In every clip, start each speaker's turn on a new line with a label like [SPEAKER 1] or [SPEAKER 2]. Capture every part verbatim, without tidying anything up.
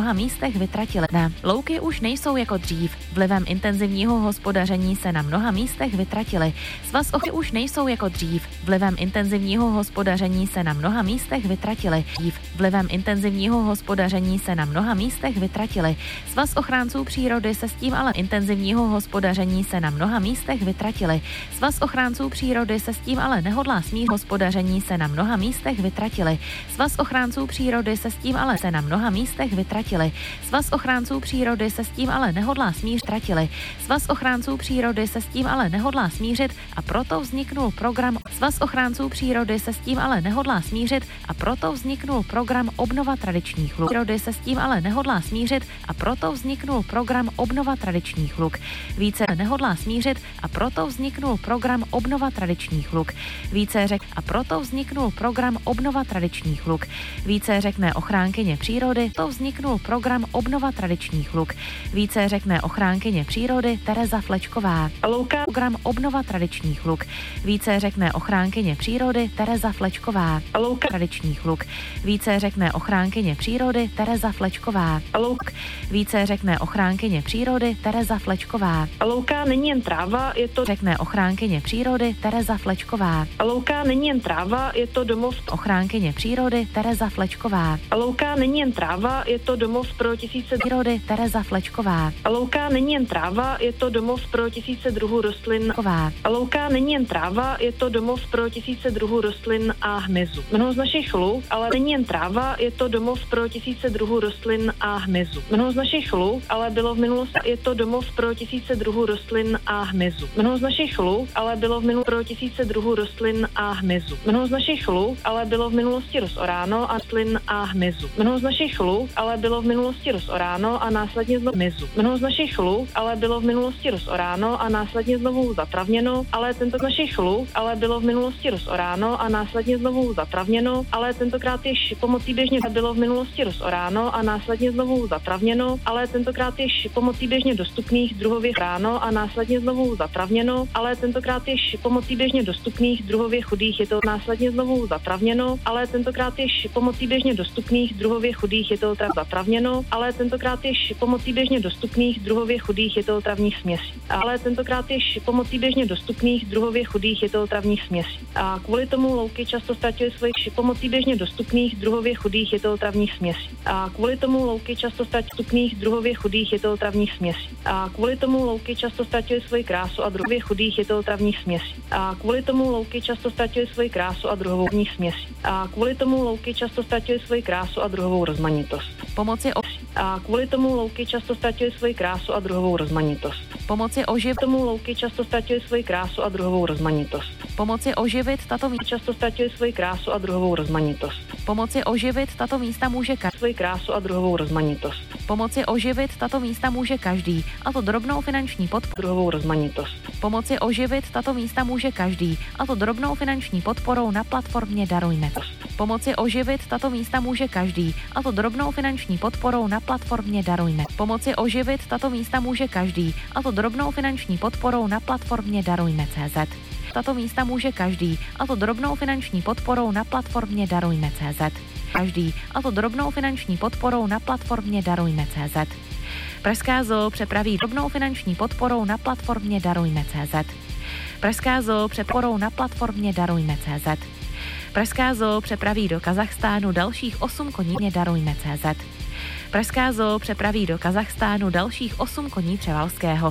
[SPEAKER 1] mnoha místech vytratily. Ne, louky už nejsou jako dřív. Vlivem intenzivního hospodaření se na mnoha místech vytratily. Svaz ochrany už nejsou jako dřív. Vlivem intenzivního hospodaření se na mnoha místech vytratily. Vlivem intenzivního hospodaření se na mnoha místech vytratily. Svaz ochránců přírody se s tím ale intenzivního hospodaření se na mnoha místech vytratily. Svaz ochránců přírody se s tím ale nehodlá smířit. Hospodaření se na mnoha místech vytratily. Svaz ochránců přírody se s tím ale se na mnoha místech vytratily. Svaz ochránců přírody se s tím ale nehodlá smířit. Tratili. Svaz ochránců přírody se s tím ale nehodlá smířit a proto vzniknul program. Svaz ochránců přírody se s tím ale nehodlá smířit a proto vzniknul program Obnova tradičních luk. Přírody se s tím ale nehodlá smířit a proto vzniknul program Obnova tradičních luk. Více nehodlá smířit a proto vzniknul program Obnova tradičních luk. Více řek a proto vzniknul program Obnova tradičních luk. Více řekne ochránkyně přírody, to vzniknul program Obnova tradičních luk. Více řekne ochránkyně přírody Tereza Flečková. Louka program Obnova tradičních luk. Více řekne ochránkyně přírody Tereza Flečková. Louka tradičních luk. Více řekne ochránkyně přírody Tereza Flečková. Louk. Více řekne ochránkyně přírody Tereza Flečková. Louka není jen tráva, je to řekne ochránkyně přírody Tereza Flečková. Louka není jen tráva, je to domov ochránkyně přírody Tereza Flečková. Louka není jen tráva, je to domov pro tisíce přírody Tereza Flečková. Louka není jen tráva, je to domov pro tisíce druhů rostlin. Louka není jen tráva, je to domov pro tisíce druhů rostlin a hmyzu. Mnoho z našich luk, ale není jen tráva, je to domov pro tisíce druhů rostlin a hmyzu. Mnoho z našich luk, ale bylo v minulosti, je to domov pro tisíce druhů rostlin a hmyzu. Mnoho z našich luk, ale bylo v minulosti pro tisíce druhů rostlin a hmyzu. Mnoho z našich luk, ale bylo v minulosti rozoráno a rostlin a hmyzu. Mnoho z našich luk, ale bylo v minulosti rozoráno a následně znovu hmyzu. Mnoho z našich luk, ale bylo v minulosti rozoráno a následně znovu zatravněno, ale tento z našich luk, ale bylo v minulosti rozoráno a následně znovu zatravněno, ale tentokrát již pomocí běžně bylo v minulosti rozoráno a následně znovu zatravněno, ale tentokrát již pomocí běžně dostupných druhově ráno a následně znovu zatravněno, ale tentokrát již pomocí běžně dostupných druhově chudých je to následně znovu zatravněno, ale tentokrát již pomocí běžně dostupných druhově chudých je to zatravněno, ale tentokrát již pomocí běžně dostupných druhově chudých je to travních směsí. Ale tentokrát již pomocí běžně dostupných druhově chudých je to travních směsí. A kvůli tomu louky často ztratily svoji pomocí běžně dostupných druhově chudých je to travních směsí. A kvůli tomu louky často ztratily dostupných druhově chudých je to travních směsí. A kvůli tomu louky často ztratily svoji krásu a druhově chudých je to travních směsí. A kvůli tomu louky často ztratily svoji krásu a druhovou směsí. A kvůli tomu louky často ztratily svoji krásu a druhovou rozmanitost. Pomoci o... A kvůli tomu louky často ztratily svoji krásu a druhovou rozmanitost. Pomoci oživit tomu louky často ztratily svoji krásu a druhovou rozmanitost. Pomoci oživit tato místa často ztratily svoji krásu a druhovou rozmanitost. Pomoci oživit tato místa může každý svoji krásu a druhovou rozmanitost. Pomoci oživit tato místa může každý, a to drobnou finanční podporou druhovou rozmanitost. Pomoci oživit tato místa může každý, a to drobnou finanční podporou na platformě Darujme. Pomoci oživit tato místa může každý, a to drobnou finanční podporou na platformě Darujme. Pomoci oživit tato místa může každý, a to drobnou finanční podporou na platformě Darujme tečka cé zet. Tato místa může každý, a to drobnou finanční podporou na platformě Darujme tečka cé zet. Každý, a to drobnou finanční podporou na platformě Darujme tečka cé zet. Pražská zoo přepraví drobnou finanční podporou na platformě Darujme tečka cé zet. Pražská zoo přeporou na platformě Darujme tečka cé zet. Pražská zoo přepraví do Kazachstánu dalších osm koní Darujme tečka cé zet. Pražská zoo přepraví do Kazachstánu dalších osm koní Převalského.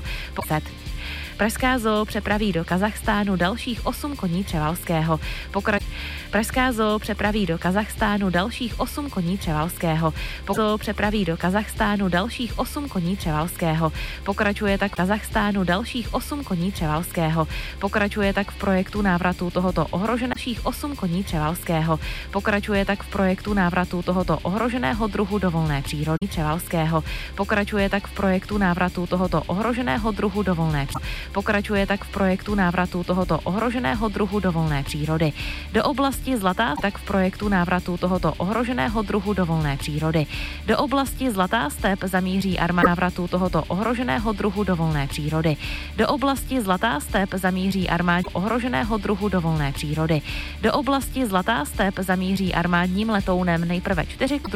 [SPEAKER 1] Pražská zoo přepraví do Kazachstánu dalších osm koní Převalského. Pokra... Pražská zoo přepraví do Kazachstánu dalších osm koní Převalského. Zoo přepraví do Kazachstánu dalších osm koní Převalského. Pokračuje tak v Kazachstánu dalších osm koní Převalského. Pokračuje tak v projektu návratu tohoto ohrožených osm koní Převalského. Pokračuje tak v projektu návratu tohoto ohroženého druhu do volné přírody Převalského. Pokračuje tak v projektu návratu tohoto ohroženého druhu do volné přírody. Pokračuje tak v projektu návratu tohoto ohroženého druhu do volné přírody. Do oblasti Zlatá tak v projektu návratu tohoto ohroženého druhu do volné přírody. Do oblasti Zlatá step zamíří armáda návratu tohoto ohroženého druhu do volné přírody. Do oblasti Zlatá step zamíří armád ohroženého druhu do volné přírody. Do oblasti Zlatá step zamíří armádním letounem nejprve čtyři